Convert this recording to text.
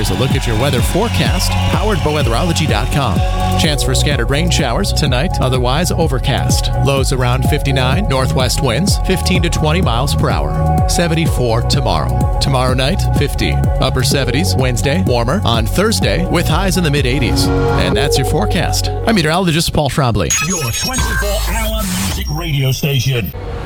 Here's a look at your weather forecast, powered by weatherology.com. Chance for scattered rain showers tonight, otherwise overcast. Lows around 59, northwest winds 15 to 20 miles per hour. 74 tomorrow. Tomorrow night, 50. Upper 70s Wednesday, warmer on Thursday with highs in the mid-80s. And that's your forecast. I'm meteorologist Paul Trombley. Your 24-hour music radio station.